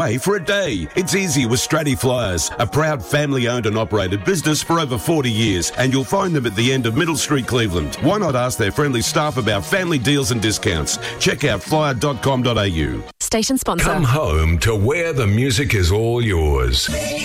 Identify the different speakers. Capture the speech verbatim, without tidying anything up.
Speaker 1: Hey, for a day. It's easy with Stratty Flyers, a proud family-owned and operated business for over forty years, and you'll find them at the end of Middle Street, Cleveland. Why not ask their friendly staff about family deals and discounts? Check out flyer dot com dot a u.
Speaker 2: Station sponsor.
Speaker 3: Come home to where the music is all yours.